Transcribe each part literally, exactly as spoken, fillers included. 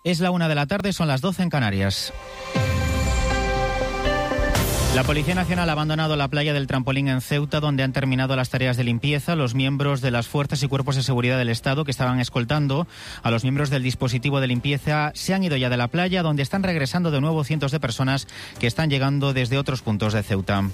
Es la una de la tarde, son las doce en Canarias. La Policía Nacional ha abandonado la playa del Trampolín en Ceuta, donde han terminado las tareas de limpieza. Los miembros de las fuerzas y cuerpos de seguridad del Estado que estaban escoltando a los miembros del dispositivo de limpieza se han ido ya de la playa, donde están regresando de nuevo cientos de personas que están llegando desde otros puntos de Ceuta.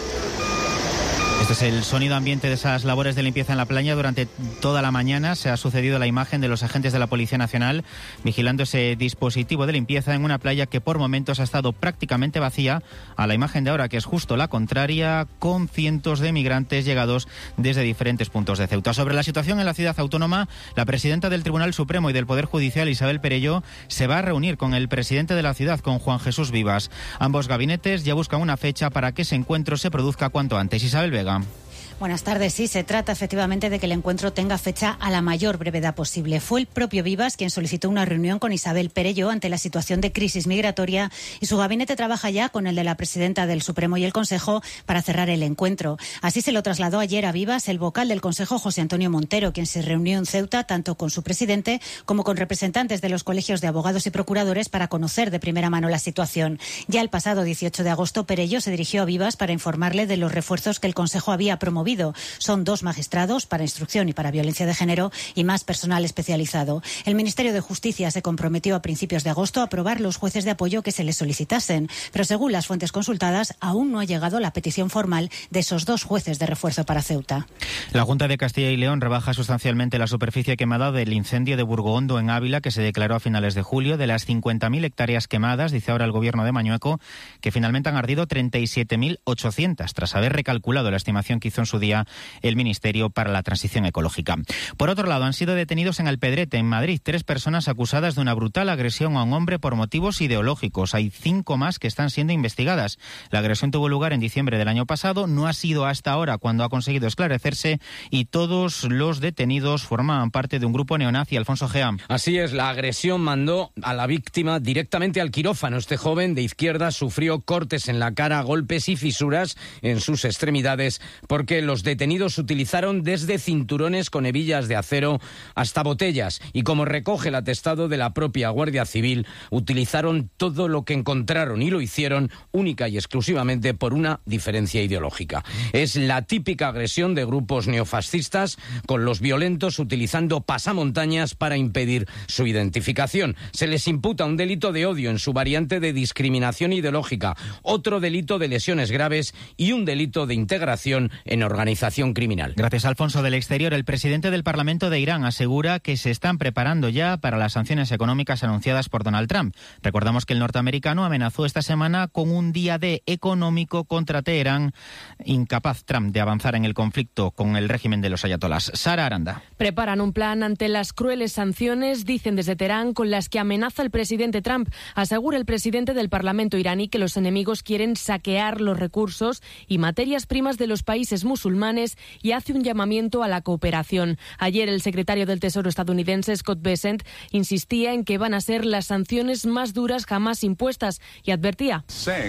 Este es el sonido ambiente de esas labores de limpieza en la playa. Durante toda la mañana se ha sucedido la imagen de los agentes de la Policía Nacional vigilando ese dispositivo de limpieza en una playa que por momentos ha estado prácticamente vacía, a la imagen de ahora que es justo la contraria, con cientos de migrantes llegados desde diferentes puntos de Ceuta. Sobre la situación en la ciudad autónoma, la presidenta del Tribunal Supremo y del Poder Judicial, Isabel Perelló, se va a reunir con el presidente de la ciudad, con Juan Jesús Vivas. Ambos gabinetes ya buscan una fecha para que ese encuentro se produzca cuanto antes. Isabel Vega. Buenas tardes. Sí, se trata efectivamente de que el encuentro tenga fecha a la mayor brevedad posible. Fue el propio Vivas quien solicitó una reunión con Isabel Perelló ante la situación de crisis migratoria y su gabinete trabaja ya con el de la presidenta del Supremo y el Consejo para cerrar el encuentro. Así se lo trasladó ayer a Vivas el vocal del Consejo, José Antonio Montero, quien se reunió en Ceuta tanto con su presidente como con representantes de los colegios de abogados y procuradores para conocer de primera mano la situación. Ya el pasado dieciocho de agosto, Perelló se dirigió a Vivas para informarle de los refuerzos que el Consejo había promovido. Son dos magistrados para instrucción y para violencia de género y más personal especializado. El Ministerio de Justicia se comprometió a principios de agosto a aprobar los jueces de apoyo que se les solicitasen, pero según las fuentes consultadas, aún no ha llegado la petición formal de esos dos jueces de refuerzo para Ceuta. La Junta de Castilla y León rebaja sustancialmente la superficie quemada del incendio de Burgohondo en Ávila, que se declaró a finales de julio. De las cincuenta mil hectáreas quemadas, dice ahora el gobierno de Mañueco, que finalmente han ardido treinta y siete mil ochocientas, tras haber recalculado la estimación que hizo en su día el Ministerio para la Transición Ecológica. Por otro lado, han sido detenidos en Alpedrete, en Madrid, tres personas acusadas de una brutal agresión a un hombre por motivos ideológicos. Hay cinco más que están siendo investigadas. La agresión tuvo lugar en diciembre del año pasado, no ha sido hasta ahora cuando ha conseguido esclarecerse, y todos los detenidos formaban parte de un grupo neonazi. Alfonso Gea. Así es, la agresión mandó a la víctima directamente al quirófano. Este joven de izquierda sufrió cortes en la cara, golpes y fisuras en sus extremidades, porque los detenidos utilizaron desde cinturones con hebillas de acero hasta botellas y, como recoge el atestado de la propia Guardia Civil, utilizaron todo lo que encontraron y lo hicieron única y exclusivamente por una diferencia ideológica. Es la típica agresión de grupos neofascistas, con los violentos utilizando pasamontañas para impedir su identificación. Se les imputa un delito de odio en su variante de discriminación ideológica, otro delito de lesiones graves y un delito de integración en organización criminal. Gracias, Alfonso. Del exterior, el presidente del Parlamento de Irán asegura que se están preparando ya para las sanciones económicas anunciadas por Donald Trump. Recordamos que el norteamericano amenazó esta semana con un día D económico contra Teherán, incapaz Trump de avanzar en el conflicto con el régimen de los ayatolás. Sara Aranda. Preparan un plan ante las crueles sanciones, dicen desde Teherán, con las que amenaza el presidente Trump. Asegura el presidente del Parlamento iraní que los enemigos quieren saquear los recursos y materias primas de los países musulmanes y hace un llamamiento a la cooperación. Ayer el secretario del Tesoro estadounidense, Scott Bessent, insistía en que van a ser las sanciones más duras jamás impuestas y advertía: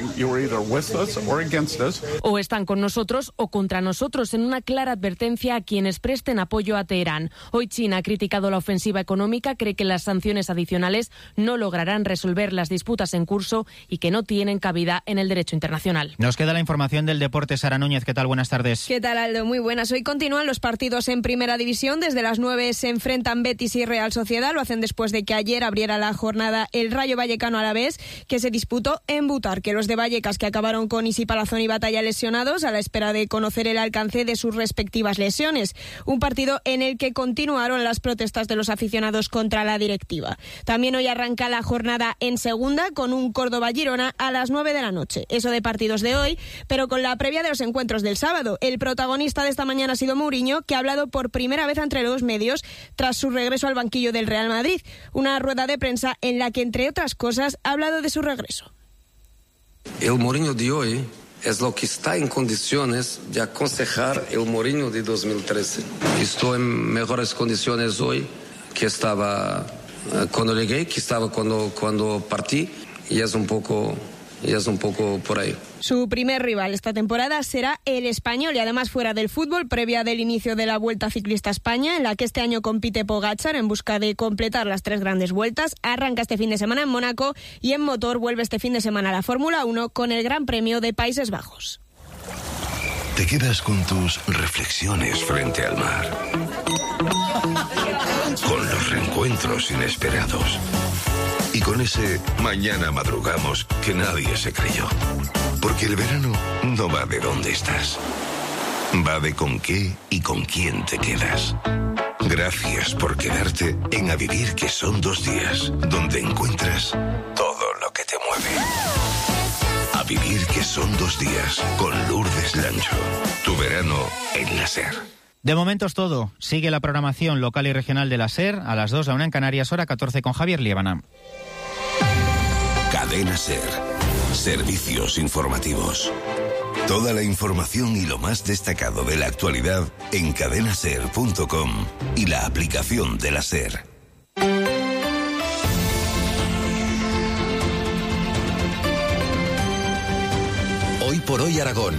o están con nosotros o contra nosotros, en una clara advertencia a quienes presten apoyo a Teherán. Hoy China ha criticado la ofensiva económica, cree que las sanciones adicionales no lograrán resolver las disputas en curso y que no tienen cabida en el derecho internacional. Nos queda la información del deporte. Sara Núñez, ¿qué tal? Buenas tardes. ¿Qué tal, Aldo? Muy buenas. Hoy continúan los partidos en Primera División. Desde las nueve se enfrentan Betis y Real Sociedad. Lo hacen después de que ayer abriera la jornada el Rayo Vallecano Alavés, que se disputó en Butarque. Los de Vallecas, que acabaron con Isi Palazón y Batalla lesionados a la espera de conocer el alcance de sus respectivas lesiones. Un partido en el que continuaron las protestas de los aficionados contra la directiva. También hoy arranca la jornada en Segunda con un Córdoba-Girona a las nueve de la noche. Eso de partidos de hoy, pero con la previa de los encuentros del sábado. El protagonista de esta mañana ha sido Mourinho, que ha hablado por primera vez ante los medios tras su regreso al banquillo del Real Madrid. Una rueda de prensa en la que, entre otras cosas, ha hablado de su regreso. El Mourinho de hoy es lo que está en condiciones de aconsejar el Mourinho de dos mil trece. Estoy en mejores condiciones hoy que estaba cuando llegué, que estaba cuando, cuando partí, y es un poco y es un poco por ahí. Su primer rival esta temporada será el Español y además fuera del fútbol, previa del inicio de la Vuelta Ciclista a España, en la que este año compite Pogačar en busca de completar las tres grandes vueltas. Arranca este fin de semana en Mónaco y en motor vuelve este fin de semana a la Fórmula uno con el Gran Premio de Países Bajos. Te quedas con tus reflexiones frente al mar, con los reencuentros inesperados y con ese mañana madrugamos que nadie se creyó. Porque el verano no va de dónde estás, va de con qué y con quién te quedas. Gracias por quedarte en A Vivir, que son dos días, donde encuentras todo lo que te mueve. A Vivir, que son dos días, con Lourdes Lancho. Tu verano en la SER. De momento es todo. Sigue la programación local y regional de la SER a las dos, la una en Canarias, hora catorce con Javier Liébana. Cadena SER. Servicios informativos. Toda la información y lo más destacado de la actualidad en cadena ser punto com y la aplicación de la SER. Hoy por hoy Aragón.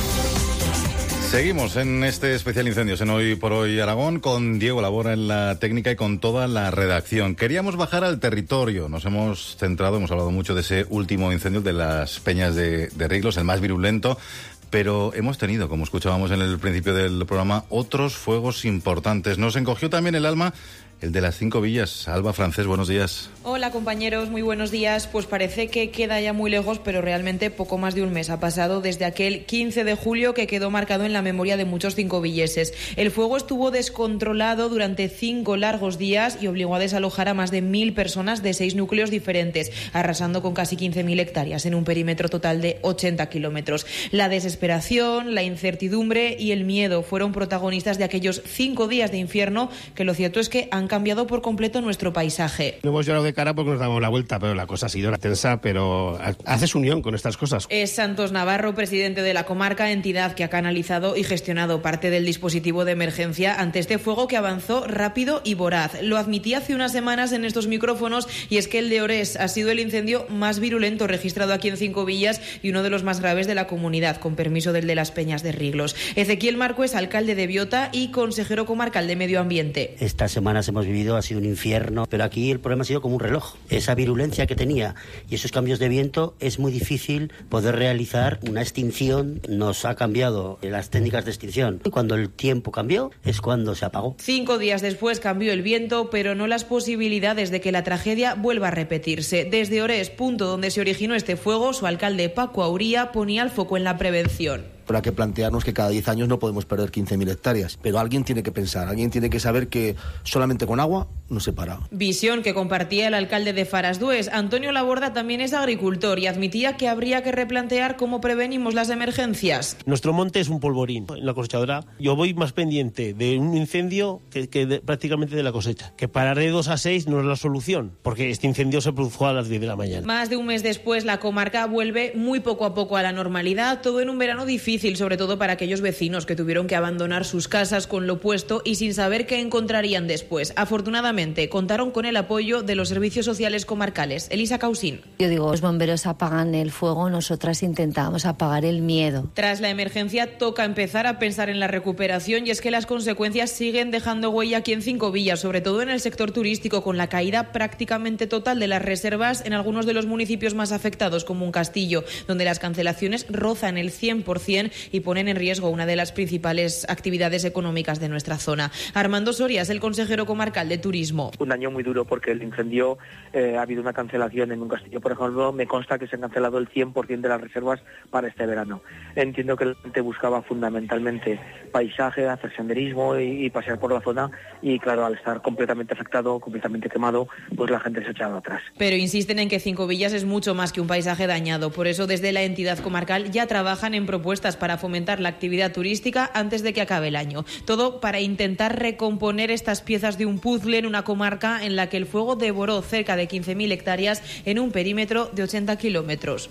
Seguimos en este especial Incendios en Hoy por Hoy Aragón con Diego Labora en la técnica y con toda la redacción. Queríamos bajar al territorio, nos hemos centrado, hemos hablado mucho de ese último incendio de las Peñas de, de Riglos, el más virulento, pero hemos tenido, como escuchábamos en el principio del programa, otros fuegos importantes. Nos encogió también el alma el de las Cinco Villas. Alba Francés, buenos días. Hola compañeros, muy buenos días. Pues parece que queda ya muy lejos, pero realmente poco más de un mes ha pasado desde aquel quince de julio que quedó marcado en la memoria de muchos cincovilleses. El fuego estuvo descontrolado durante cinco largos días y obligó a desalojar a más de mil personas de seis núcleos diferentes, arrasando con casi quince mil hectáreas en un perímetro total de ochenta kilómetros. La desesperación, la incertidumbre y el miedo fueron protagonistas de aquellos cinco días de infierno que lo cierto es que han cambiado por completo nuestro paisaje. No hemos llorado de cara porque nos damos la vuelta, pero la cosa ha sido tensa, pero haces unión con estas cosas. Es Santos Navarro, presidente de la comarca, entidad que ha canalizado y gestionado parte del dispositivo de emergencia ante este fuego que avanzó rápido y voraz. Lo admití hace unas semanas en estos micrófonos y es que el de Orés ha sido el incendio más virulento registrado aquí en Cinco Villas y uno de los más graves de la comunidad, con permiso del de las Peñas de Riglos. Ezequiel Marco es alcalde de Biota y consejero comarcal de Medio Ambiente. Esta semana hemos vivido ha sido un infierno, pero aquí el problema ha sido como un reloj. Esa virulencia que tenía y esos cambios de viento es muy difícil poder realizar una extinción. Nos ha cambiado las técnicas de extinción. Y cuando el tiempo cambió es cuando se apagó. Cinco días después cambió el viento, pero no las posibilidades de que la tragedia vuelva a repetirse. Desde Orés, punto donde se originó este fuego, su alcalde Paco Auría ponía el foco en la prevención. Habrá que plantearnos que cada diez años no podemos perder quince mil hectáreas, pero alguien tiene que pensar, alguien tiene que saber que solamente con agua no se para. Visión que compartía el alcalde de Farasdués. Antonio Laborda también es agricultor y admitía que habría que replantear cómo prevenimos las emergencias. Nuestro monte es un polvorín. En la cosechadora yo voy más pendiente de un incendio que, que de, prácticamente de la cosecha. Que parar de dos a seis no es la solución, porque este incendio se produjo a las diez de la mañana. Más de un mes después, la comarca vuelve muy poco a poco a la normalidad, todo en un verano difícil, sobre todo para aquellos vecinos que tuvieron que abandonar sus casas con lo puesto y sin saber qué encontrarían después. Afortunadamente, contaron con el apoyo de los servicios sociales comarcales. Elisa Causín. Yo digo, los bomberos apagan el fuego, nosotras intentamos apagar el miedo. Tras la emergencia, toca empezar a pensar en la recuperación y es que las consecuencias siguen dejando huella aquí en Cinco Villas, sobre todo en el sector turístico, con la caída prácticamente total de las reservas en algunos de los municipios más afectados, como un Castillo, donde las cancelaciones rozan el cien por ciento y ponen en riesgo una de las principales actividades económicas de nuestra zona. Armando Soria es el consejero comarcal de Turismo. Un año muy duro porque el incendio, eh, ha habido una cancelación en un Castillo, por ejemplo, me consta que se han cancelado el cien por ciento de las reservas para este verano. Entiendo que la gente buscaba fundamentalmente paisaje, hacer senderismo y, y pasear por la zona y claro, al estar completamente afectado, completamente quemado, pues la gente se ha echado atrás. Pero insisten en que Cinco Villas es mucho más que un paisaje dañado, por eso desde la entidad comarcal ya trabajan en propuestas para fomentar la actividad turística antes de que acabe el año. Todo para intentar recomponer estas piezas de un puzzle en una comarca en la que el fuego devoró cerca de quince mil hectáreas en un perímetro de ochenta kilómetros.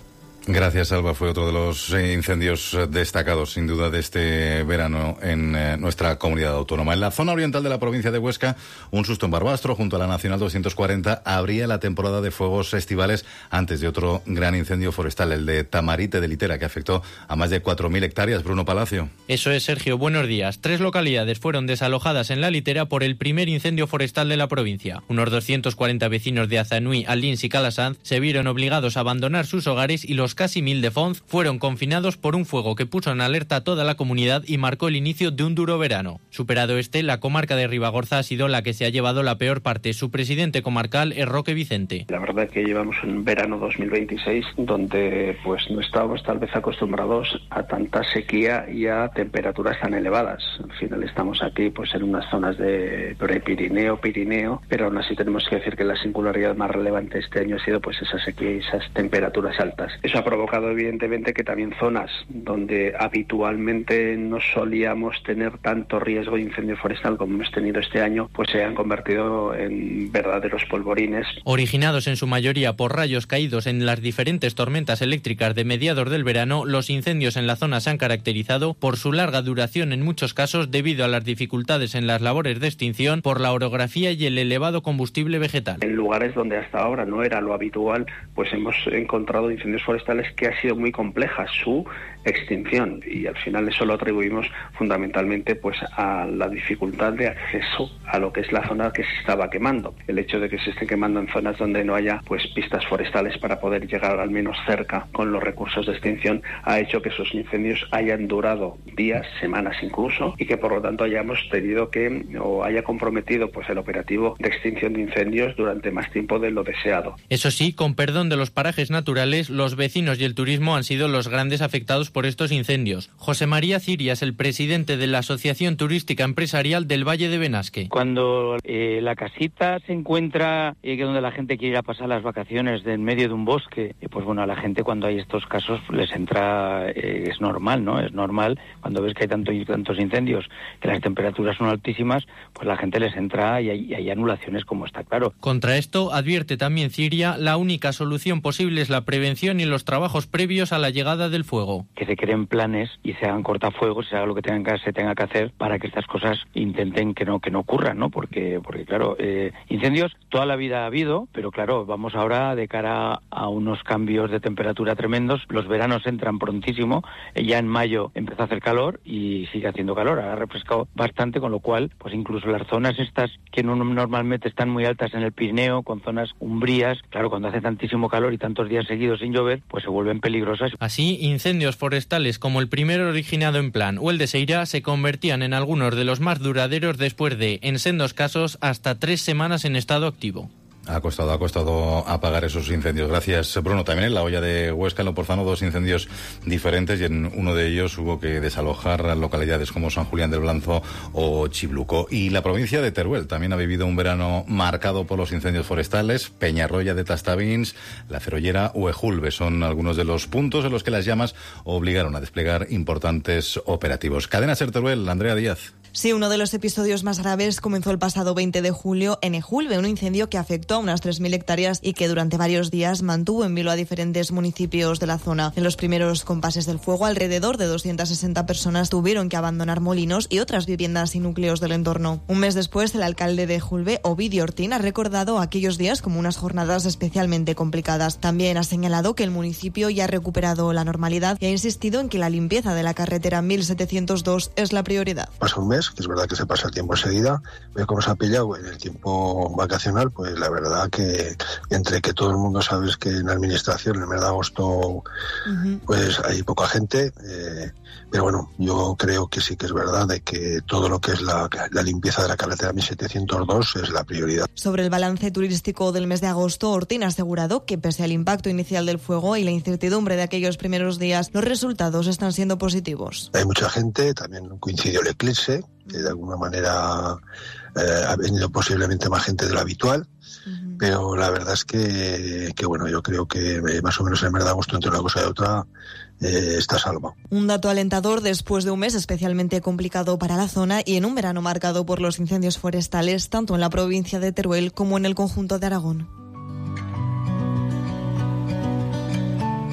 Gracias, Alba. Fue otro de los incendios destacados, sin duda, de este verano en eh, nuestra comunidad autónoma. En la zona oriental de la provincia de Huesca, un susto en Barbastro, junto a la Nacional doscientos cuarenta, abría la temporada de fuegos estivales antes de otro gran incendio forestal, el de Tamarite de Litera, que afectó a más de cuatro mil hectáreas. Bruno Palacio. Eso es, Sergio. Buenos días. Tres localidades fueron desalojadas en la Litera por el primer incendio forestal de la provincia. Unos doscientos cuarenta vecinos de Azanui, Alins y Calasanz se vieron obligados a abandonar sus hogares y los casi mil de Fonz fueron confinados por un fuego que puso en alerta a toda la comunidad y marcó el inicio de un duro verano. Superado este, la comarca de Ribagorza ha sido la que se ha llevado la peor parte. Su presidente comarcal es Roque Vicente. La verdad es que llevamos un verano dos mil veintiséis donde pues no estábamos tal vez acostumbrados a tanta sequía y a temperaturas tan elevadas. Al final estamos aquí pues en unas zonas de prepirineo, Pirineo, pero aún así tenemos que decir que la singularidad más relevante este año ha sido pues esa sequía y esas temperaturas altas. Eso ha provocado evidentemente que también zonas donde habitualmente no solíamos tener tanto riesgo de incendio forestal como hemos tenido este año, pues se han convertido en verdaderos polvorines. Originados en su mayoría por rayos caídos en las diferentes tormentas eléctricas de mediados del verano, los incendios en la zona se han caracterizado por su larga duración en muchos casos debido a las dificultades en las labores de extinción por la orografía y el elevado combustible vegetal. En lugares donde hasta ahora no era lo habitual, pues hemos encontrado incendios forestales que ha sido muy compleja su extinción y al final eso lo atribuimos fundamentalmente pues a la dificultad de acceso a lo que es la zona que se estaba quemando. El hecho de que se esté quemando en zonas donde no haya pues pistas forestales para poder llegar al menos cerca con los recursos de extinción ha hecho que esos incendios hayan durado días, semanas incluso, y que por lo tanto hayamos tenido que o haya comprometido pues el operativo de extinción de incendios durante más tiempo de lo deseado. Eso sí, con perdón de los parajes naturales, los vecinos y el turismo han sido los grandes afectados por estos incendios. José María Ciria es el presidente de la Asociación Turística Empresarial del Valle de Benasque. Cuando eh, la casita se encuentra eh, donde la gente quiere ir a pasar las vacaciones de en medio de un bosque, eh, pues bueno, a la gente cuando hay estos casos les entra, eh, es normal, ¿no? Es normal cuando ves que hay tanto, tantos incendios, que las temperaturas son altísimas, pues la gente les entra y hay, y hay anulaciones, como está claro. Contra esto, advierte también Ciria, la única solución posible es la prevención y los trabajos previos a la llegada del fuego. Que se creen planes y se hagan cortafuegos, se haga lo que tengan que, se tenga que hacer para que estas cosas intenten que no que no ocurran, ¿no? Porque, porque claro, eh, incendios toda la vida ha habido, pero claro, vamos ahora de cara a unos cambios de temperatura tremendos. Los veranos entran prontísimo, eh, ya en mayo empezó a hacer calor y sigue haciendo calor, ha refrescado bastante, con lo cual, pues incluso las zonas estas que no, normalmente están muy altas en el Pirineo, con zonas umbrías, claro, cuando hace tantísimo calor y tantos días seguidos sin llover, pues se vuelven peligrosas. Así, incendios forestales como el primero originado en Plan o el de Seira se convertían en algunos de los más duraderos después de, en sendos casos, hasta tres semanas en estado activo. Ha costado, ha costado apagar esos incendios. Gracias, Bruno. También en la olla de Huesca, en Loporzano, dos incendios diferentes y en uno de ellos hubo que desalojar localidades como San Julián del Blanzo o Chibluco. Y la provincia de Teruel también ha vivido un verano marcado por los incendios forestales. Peñarroya de Tastavins, La Cerollera o Ejulbe son algunos de los puntos en los que las llamas obligaron a desplegar importantes operativos. Cadena Ser Teruel, Andrea Díaz. Sí, uno de los episodios más graves comenzó el pasado veinte de julio en Ejulbe, un incendio que afectó a unas tres mil hectáreas y que durante varios días mantuvo en vilo a diferentes municipios de la zona. En los primeros compases del fuego, alrededor de doscientas sesenta personas tuvieron que abandonar molinos y otras viviendas y núcleos del entorno. Un mes después, el alcalde de Ejulbe, Ovidio Ortín, ha recordado aquellos días como unas jornadas especialmente complicadas. También ha señalado que el municipio ya ha recuperado la normalidad y ha insistido en que la limpieza de la carretera mil setecientos dos es la prioridad. Pasa un mes, que es verdad que se pasa el tiempo enseguida, pero como se ha pillado en el tiempo vacacional, pues la verdad que entre que todo el mundo sabe que en la administración en el mes de agosto uh-huh. pues hay poca gente, eh, pero bueno, yo creo que sí que es verdad de que todo lo que es la, la limpieza de la carretera mil setecientos dos es la prioridad. Sobre el balance turístico del mes de agosto, Ortín ha asegurado que pese al impacto inicial del fuego y la incertidumbre de aquellos primeros días, los resultados están siendo positivos. Hay mucha gente, también coincidió el eclipse, que de alguna manera eh, ha venido posiblemente más gente de lo habitual, uh-huh. pero la verdad es que, que bueno, yo creo que más o menos el mes de agosto entre una cosa y otra eh, está salvo. Un dato alentador después de un mes especialmente complicado para la zona y en un verano marcado por los incendios forestales tanto en la provincia de Teruel como en el conjunto de Aragón.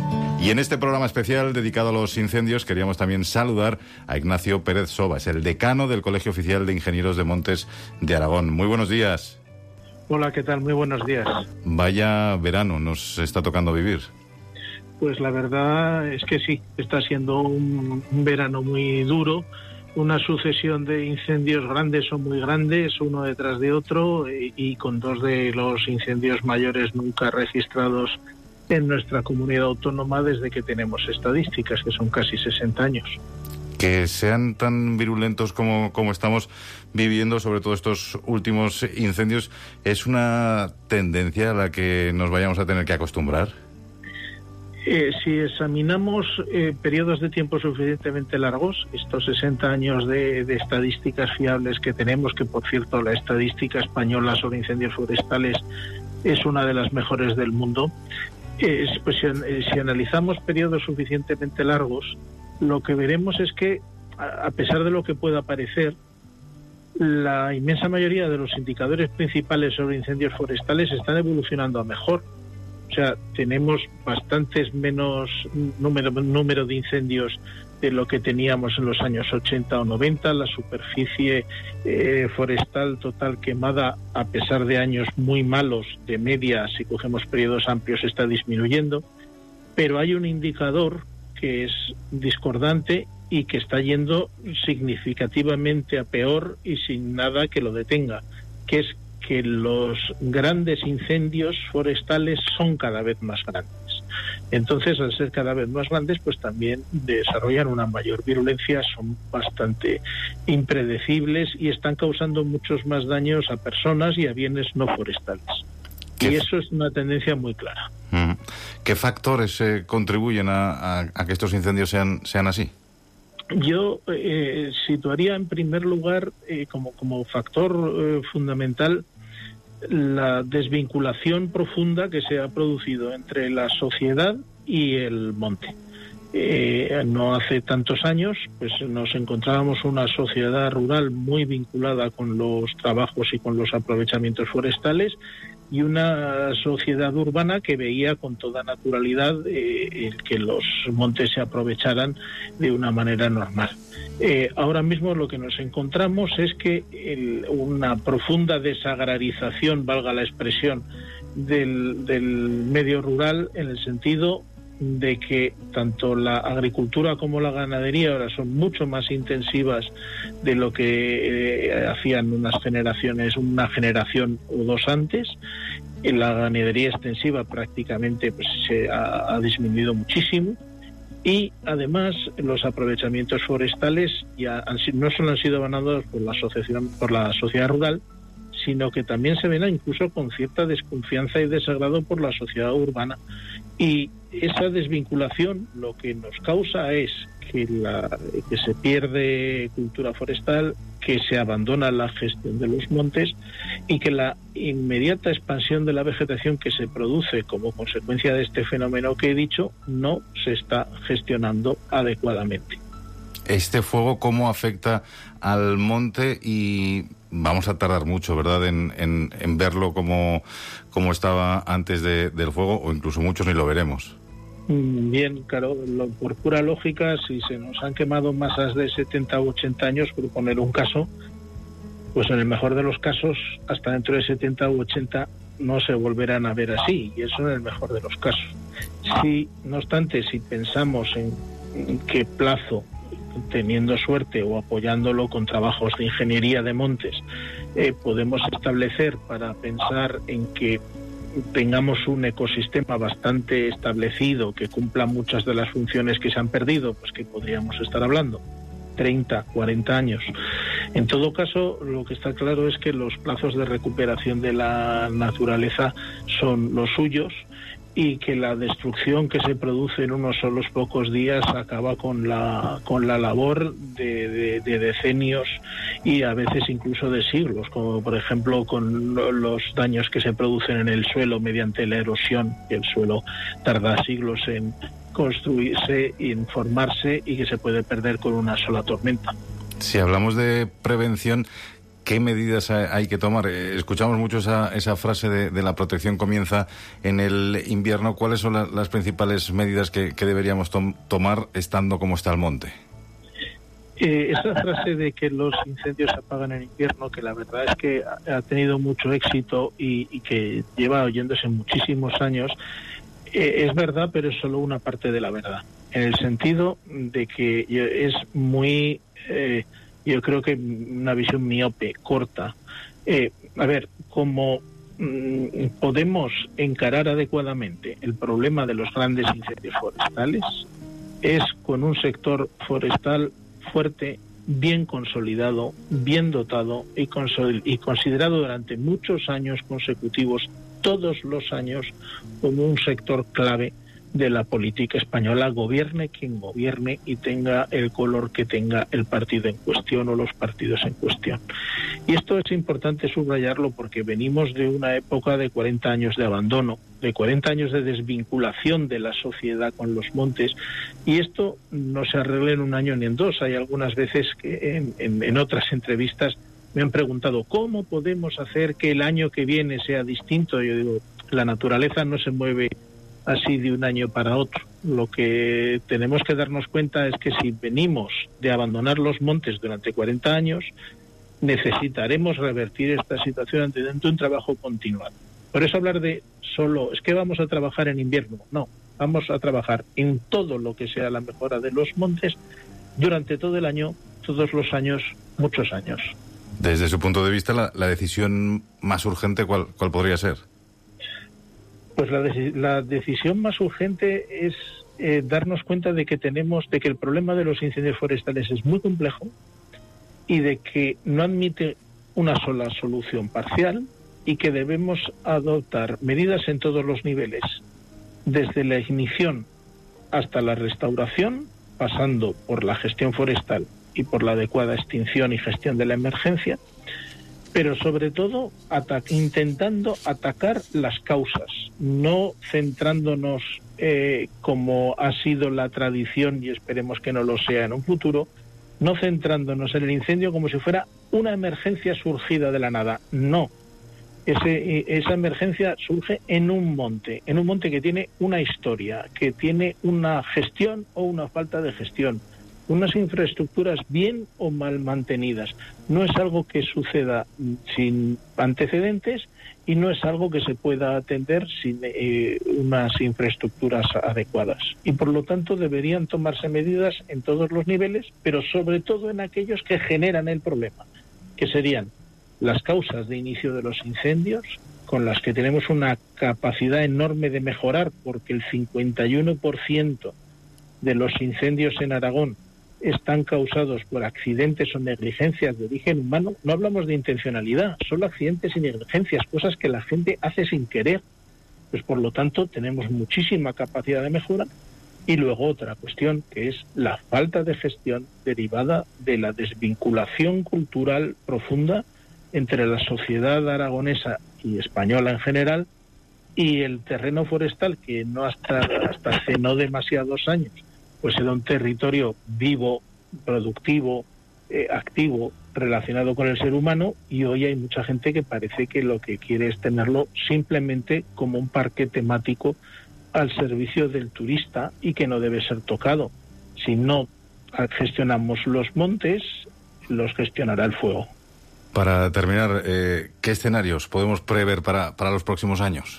Y en este programa especial dedicado a los incendios queríamos también saludar a Ignacio Pérez Sobas, el decano del Colegio Oficial de Ingenieros de Montes de Aragón. Muy buenos días. Hola, ¿qué tal? Muy buenos días. Vaya verano nos está tocando vivir. Pues la verdad es que sí, está siendo un, un verano muy duro, una sucesión de incendios grandes o muy grandes, uno detrás de otro, y, y con dos de los incendios mayores nunca registrados en nuestra comunidad autónoma desde que tenemos estadísticas, que son casi sesenta años. Que sean tan virulentos como, como estamos viviendo, sobre todo estos últimos incendios, ¿es una tendencia a la que nos vayamos a tener que acostumbrar? Eh, si examinamos eh, periodos de tiempo suficientemente largos, estos sesenta años de, de estadísticas fiables que tenemos, que por cierto la estadística española sobre incendios forestales es una de las mejores del mundo, eh, pues si, eh, si analizamos periodos suficientemente largos, lo que veremos es que, a pesar de lo que pueda parecer, la inmensa mayoría de los indicadores principales sobre incendios forestales están evolucionando a mejor. O sea, tenemos bastantes menos número, número de incendios de lo que teníamos en los años ochenta o noventa. La superficie eh, forestal total quemada, a pesar de años muy malos, de media, si cogemos periodos amplios, está disminuyendo. Pero hay un indicador que es discordante y que está yendo significativamente a peor y sin nada que lo detenga, que es que los grandes incendios forestales son cada vez más grandes. Entonces, al ser cada vez más grandes, pues también desarrollan una mayor virulencia, son bastante impredecibles y están causando muchos más daños a personas y a bienes no forestales. Y eso es una tendencia muy clara. ¿Qué factores eh, contribuyen a, a, a que estos incendios sean, sean así? Yo eh, situaría en primer lugar eh, como, como factor eh, fundamental la desvinculación profunda que se ha producido entre la sociedad y el monte. Eh, no hace tantos años pues nos encontrábamos una sociedad rural muy vinculada con los trabajos y con los aprovechamientos forestales, y una sociedad urbana que veía con toda naturalidad eh, el que los montes se aprovecharan de una manera normal. Eh, ahora mismo lo que nos encontramos es que el, una profunda desagrarización, valga la expresión, del, del medio rural, en el sentido de que tanto la agricultura como la ganadería ahora son mucho más intensivas de lo que eh, hacían unas generaciones, una generación o dos antes. En la ganadería extensiva prácticamente pues se ha, ha disminuido muchísimo, y además los aprovechamientos forestales ya han, no solo han sido abandonados por la asociación, por la sociedad rural, sino que también se ven incluso con cierta desconfianza y desagrado por la sociedad urbana. Y esa desvinculación lo que nos causa es que, la, que se pierde cultura forestal, que se abandona la gestión de los montes y que la inmediata expansión de la vegetación que se produce como consecuencia de este fenómeno que he dicho no se está gestionando adecuadamente. Este fuego, ¿cómo afecta al monte? Y vamos a tardar mucho, ¿verdad?, en, en, en verlo como, como estaba antes de, del fuego, o incluso muchos ni lo veremos. Bien, claro, lo, por pura lógica, si se nos han quemado masas de setenta u ochenta años, por poner un caso, pues en el mejor de los casos, hasta dentro de setenta u ochenta no se volverán a ver así, y eso en el mejor de los casos. Si, no obstante, si pensamos en, en qué plazo, teniendo suerte o apoyándolo con trabajos de ingeniería de montes, eh, podemos establecer para pensar en que tengamos un ecosistema bastante establecido que cumpla muchas de las funciones que se han perdido, pues que podríamos estar hablando treinta, cuarenta años. En todo caso, lo que está claro es que los plazos de recuperación de la naturaleza son los suyos, y que la destrucción que se produce en unos solos pocos días acaba con la con la labor de, de, de decenios y a veces incluso de siglos, como por ejemplo con los daños que se producen en el suelo mediante la erosión, que el suelo tarda siglos en construirse y en formarse y que se puede perder con una sola tormenta. Si hablamos de prevención, ¿qué medidas hay que tomar? Escuchamos mucho esa, esa frase de, de la protección comienza en el invierno. ¿Cuáles son la, las principales medidas que, que deberíamos tom, tomar estando como está el monte? Eh, esa frase de que los incendios se apagan en invierno, que la verdad es que ha tenido mucho éxito y, y que lleva oyéndose muchísimos años, eh, es verdad, pero es solo una parte de la verdad. En el sentido de que es muy, eh, yo creo que una visión miope, corta. Eh, a ver, como mm, podemos encarar adecuadamente el problema de los grandes incendios forestales, es con un sector forestal fuerte, bien consolidado, bien dotado y, consol- y considerado durante muchos años consecutivos, todos los años, como un sector clave de la política española, gobierne quien gobierne y tenga el color que tenga el partido en cuestión o los partidos en cuestión. Y esto es importante subrayarlo porque venimos de una época de cuarenta años de abandono, de cuarenta años de desvinculación de la sociedad con los montes, y esto no se arregla en un año ni en dos. Hay algunas veces que en, en, en otras entrevistas me han preguntado ¿cómo podemos hacer que el año que viene sea distinto? Yo digo, la naturaleza no se mueve así de un año para otro. Lo que tenemos que darnos cuenta es que si venimos de abandonar los montes durante cuarenta años, necesitaremos revertir esta situación mediante un trabajo continuado. Por eso hablar de solo, es que vamos a trabajar en invierno. No, vamos a trabajar en todo lo que sea la mejora de los montes durante todo el año, todos los años, muchos años. Desde su punto de vista, la, la decisión más urgente, ¿cuál, cuál podría ser? Pues la, de, la decisión más urgente es eh, darnos cuenta de que tenemos, de que el problema de los incendios forestales es muy complejo y de que no admite una sola solución parcial y que debemos adoptar medidas en todos los niveles, desde la ignición hasta la restauración, pasando por la gestión forestal y por la adecuada extinción y gestión de la emergencia, pero sobre todo ata- intentando atacar las causas, no centrándonos eh, como ha sido la tradición y esperemos que no lo sea en un futuro, no centrándonos en el incendio como si fuera una emergencia surgida de la nada. No, Ese, esa emergencia surge en un monte, en un monte que tiene una historia, que tiene una gestión o una falta de gestión, unas infraestructuras bien o mal mantenidas. No es algo que suceda sin antecedentes y no es algo que se pueda atender sin eh, unas infraestructuras adecuadas. Y por lo tanto deberían tomarse medidas en todos los niveles, pero sobre todo en aquellos que generan el problema, que serían las causas de inicio de los incendios, con las que tenemos una capacidad enorme de mejorar, porque el cincuenta y uno por ciento de los incendios en Aragón están causados por accidentes o negligencias de origen humano. No hablamos de intencionalidad, solo accidentes y negligencias, cosas que la gente hace sin querer. Pues por lo tanto tenemos muchísima capacidad de mejora. Y luego otra cuestión, que es la falta de gestión derivada de la desvinculación cultural profunda entre la sociedad aragonesa y española en general y el terreno forestal, que no hasta, hasta hace no demasiados años pues era un territorio vivo, productivo, eh, activo, relacionado con el ser humano, y hoy hay mucha gente que parece que lo que quiere es tenerlo simplemente como un parque temático al servicio del turista y que no debe ser tocado. Si no gestionamos los montes, los gestionará el fuego. Para terminar, eh, ¿qué escenarios podemos prever para, para los próximos años?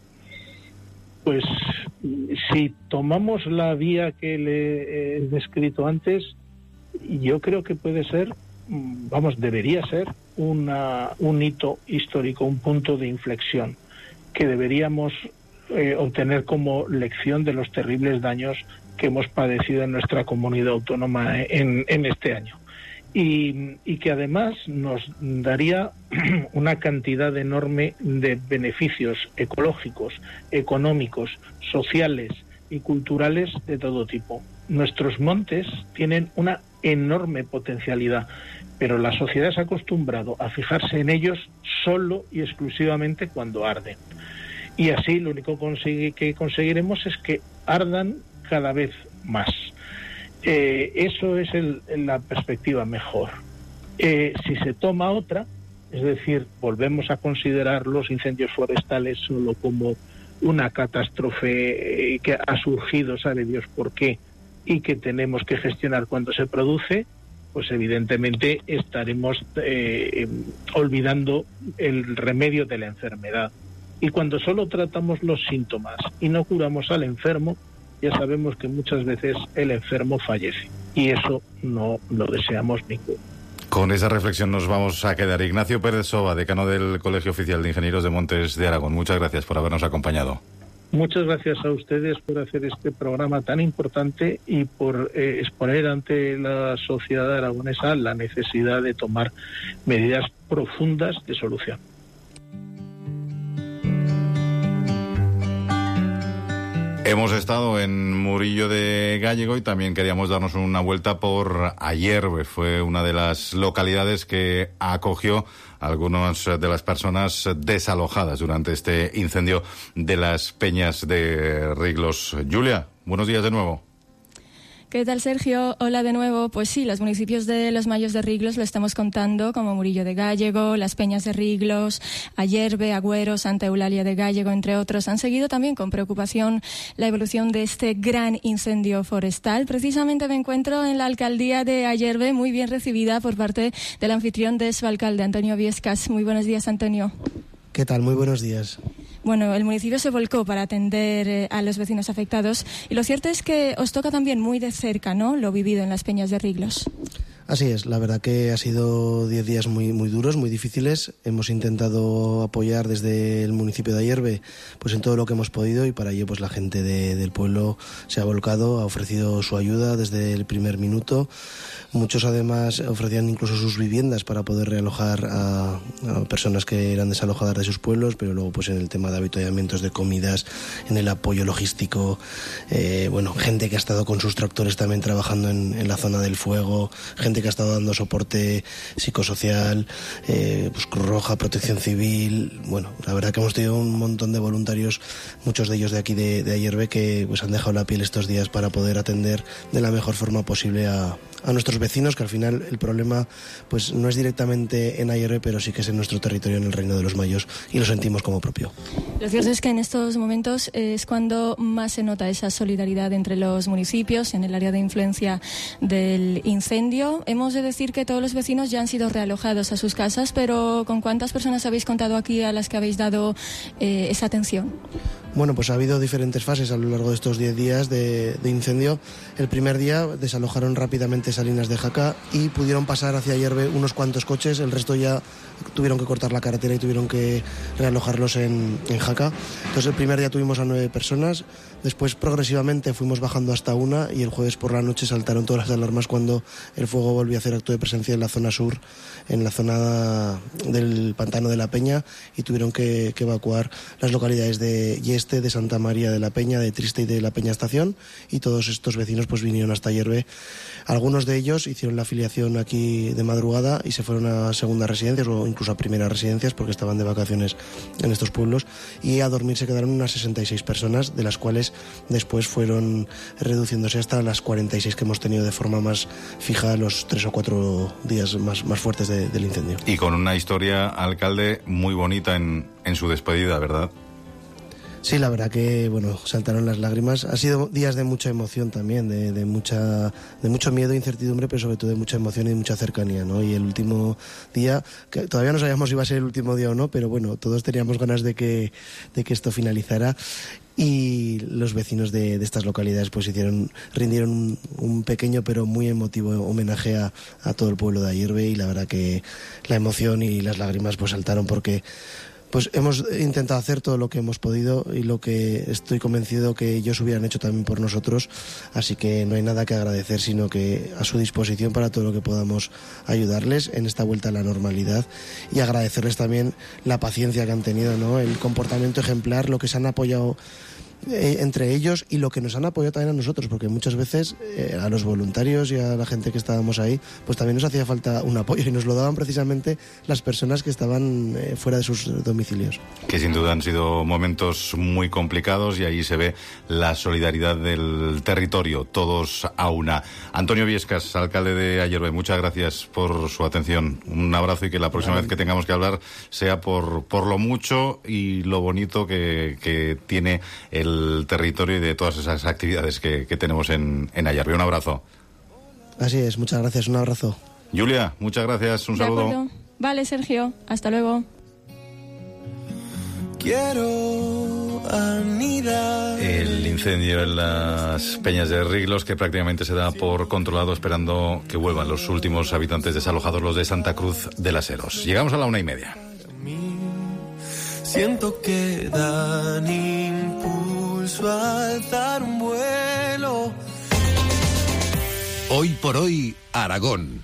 Pues si tomamos la vía que le he descrito antes, yo creo que puede ser, vamos, debería ser una, un hito histórico, un punto de inflexión que deberíamos eh, obtener como lección de los terribles daños que hemos padecido en nuestra comunidad autónoma en, en este año. Y, y que además nos daría una cantidad enorme de beneficios ecológicos, económicos, sociales y culturales de todo tipo. Nuestros montes tienen una enorme potencialidad, pero la sociedad se ha acostumbrado a fijarse en ellos solo y exclusivamente cuando arden. Y así lo único consigue, que conseguiremos es que ardan cada vez más. Eh, eso es el, la perspectiva mejor. Eh, si se toma otra, Es decir, volvemos a considerar los incendios forestales solo como una catástrofe que ha surgido, sabe Dios por qué, y que tenemos que gestionar cuando se produce, pues evidentemente estaremos eh, olvidando el remedio de la enfermedad. Y cuando solo tratamos los síntomas y no curamos al enfermo, ya sabemos que muchas veces el enfermo fallece. Y eso no lo deseamos ninguno. Con esa reflexión nos vamos a quedar. Ignacio Pérez Soba, decano del Colegio Oficial de Ingenieros de Montes de Aragón. Muchas gracias por habernos acompañado. Muchas gracias a ustedes por hacer este programa tan importante y por eh, exponer ante la sociedad aragonesa la necesidad de tomar medidas profundas de solución. Hemos estado en Murillo de Gállego y también queríamos darnos una vuelta por Ayerbe. Fue una de las localidades que acogió a algunas de las personas desalojadas durante este incendio de las Peñas de Riglos. Julia, buenos días de nuevo. ¿Qué tal, Sergio? Hola de nuevo. Pues sí, los municipios de los Mayos de Riglos lo estamos contando, como Murillo de Gállego, Las Peñas de Riglos, Ayerbe, Agüero, Santa Eulalia de Gállego, entre otros. Han seguido también con preocupación la evolución de este gran incendio forestal. Precisamente me encuentro en la alcaldía de Ayerbe, muy bien recibida por parte del anfitrión de su alcalde, Antonio Viescas. Muy buenos días, Antonio. ¿Qué tal? Muy buenos días. Bueno, el municipio se volcó para atender eh, a los vecinos afectados y lo cierto es que os toca también muy de cerca, ¿no?, lo vivido en las Peñas de Riglos. Así es, la verdad que ha sido diez días muy muy duros, muy difíciles. Hemos intentado apoyar desde el municipio de Ayerbe pues en todo lo que hemos podido y para ello pues la gente de, del pueblo se ha volcado, ha ofrecido su ayuda desde el primer minuto. Muchos además ofrecían incluso sus viviendas para poder realojar a, a personas que eran desalojadas de sus pueblos, pero luego pues en el tema de avituallamientos de comidas, en el apoyo logístico, eh, bueno, gente que ha estado con sus tractores también trabajando en, en la zona del fuego, gente que ha estado dando soporte psicosocial, eh, pues Cruz Roja, Protección Civil. Bueno, la verdad que hemos tenido un montón de voluntarios, muchos de ellos de aquí de, de Ayerbe, que pues han dejado la piel estos días para poder atender de la mejor forma posible a, a nuestros vecinos, que al final el problema pues no es directamente en Ayerbe, pero sí que es en nuestro territorio, en el Reino de los Mayos, y lo sentimos como propio. Lo cierto es que en estos momentos es cuando más se nota esa solidaridad entre los municipios en el área de influencia del incendio. Hemos de decir que todos los vecinos ya han sido realojados a sus casas, pero ¿con cuántas personas habéis contado aquí a las que habéis dado eh, esa atención? Bueno, pues ha habido diferentes fases a lo largo de estos diez días de, de incendio. El primer día desalojaron rápidamente Salinas de Jaca y pudieron pasar hacia Ayerbe unos cuantos coches, el resto ya tuvieron que cortar la carretera y tuvieron que realojarlos en, en Jaca. Entonces el primer día tuvimos a nueve personas, después progresivamente fuimos bajando hasta una y el jueves por la noche saltaron todas las alarmas cuando el fuego volvió a hacer acto de presencia en la zona sur, en la zona del Pantano de la Peña, y tuvieron que, que evacuar las localidades de Yeste, de Santa María de la Peña, de Triste y de la Peña Estación, y todos estos vecinos pues vinieron hasta Ayerbe. Algunos de ellos hicieron la afiliación aquí de madrugada y se fueron a segundas residencias o incluso a primeras residencias porque estaban de vacaciones en estos pueblos, y a dormir se quedaron unas sesenta y seis personas, de las cuales después fueron reduciéndose hasta las cuarenta y seis que hemos tenido de forma más fija los tres o cuatro días más, más fuertes de, del incendio. Y con una historia, alcalde, muy bonita en, en su despedida, ¿verdad? Sí, la verdad que, bueno, saltaron las lágrimas. Ha sido días de mucha emoción también, de, de mucha, de mucho miedo e incertidumbre, pero sobre todo de mucha emoción y de mucha cercanía, ¿no? Y el último día, que todavía no sabíamos si iba a ser el último día o no, pero bueno, todos teníamos ganas de que, de que esto finalizara. Y los vecinos de, de estas localidades pues hicieron, rindieron un, un pequeño pero muy emotivo homenaje a, a todo el pueblo de Ayerbe, y la verdad que la emoción y las lágrimas pues saltaron porque pues hemos intentado hacer todo lo que hemos podido y lo que estoy convencido que ellos hubieran hecho también por nosotros, así que no hay nada que agradecer, sino que a su disposición para todo lo que podamos ayudarles en esta vuelta a la normalidad, y agradecerles también la paciencia que han tenido, ¿no?, el comportamiento ejemplar, lo que se han apoyado eh, entre ellos y lo que nos han apoyado también a nosotros, porque muchas veces eh, a los voluntarios y a la gente que estábamos ahí, pues también nos hacía falta un apoyo y nos lo daban precisamente las personas que estaban eh, fuera de sus domicilios. Que sin duda han sido momentos muy complicados y ahí se ve la solidaridad del territorio, todos a una. Antonio Viescas, alcalde de Ayerbe, muchas gracias por su atención. Un abrazo y que la próxima vez que tengamos que hablar sea por, por lo mucho y lo bonito que, que tiene el el territorio y de todas esas actividades que, que tenemos en, en Ayerbe. Un abrazo. Así es, muchas gracias, un abrazo. Julia, muchas gracias, un de saludo. Acuerdo. Vale, Sergio, hasta luego. Quiero anidar. El incendio en las Peñas de Riglos, que prácticamente se da por controlado, esperando que vuelvan los últimos habitantes desalojados, los de Santa Cruz de las Heros. Llegamos a la una y media. Siento que dan impulso a alzar un vuelo. Hoy por hoy, Aragón.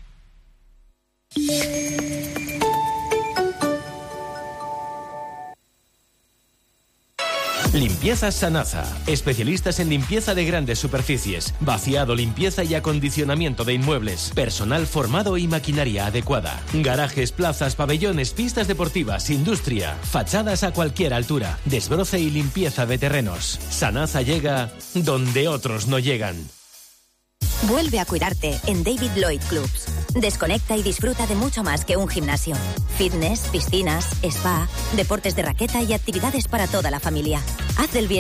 Limpiezas Sanasa, especialistas en limpieza de grandes superficies, vaciado, limpieza y acondicionamiento de inmuebles, personal formado y maquinaria adecuada, garajes, plazas, pabellones, pistas deportivas, industria, fachadas a cualquier altura, desbroce y limpieza de terrenos. Sanasa llega donde otros no llegan. Vuelve a cuidarte en David Lloyd Clubs. Desconecta y disfruta de mucho más que un gimnasio. Fitness, piscinas, spa, deportes de raqueta y actividades para toda la familia. Haz del bien